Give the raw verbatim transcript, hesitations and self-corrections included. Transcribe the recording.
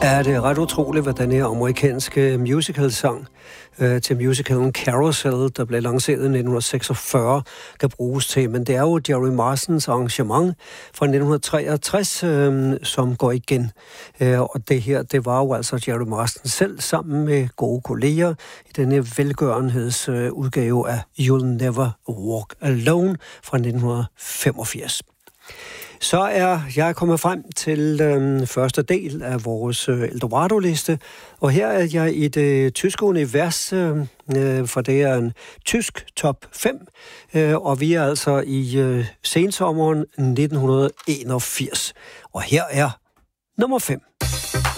Ja, det er ret utroligt, hvad den her amerikanske musical-sang øh, til musicalen Carousel, der blev lanceret i nitten seksogfyrre, kan bruges til. Men det er jo Jerry Marsens arrangement fra nitten treogtres, øh, som går igen. Øh, og det her, det var jo altså Jerry Marsen selv sammen med gode kolleger i denne velgørenhedsudgave af You'll Never Walk Alone fra nitten femogfirs. Så er jeg kommet frem til øh, første del af vores øh, Eldorado-liste, og her er jeg i det tyske univers, øh, for det er en tysk top fem, øh, og vi er altså i øh, sensommeren nitten enogfirs. Og her er nummer fem.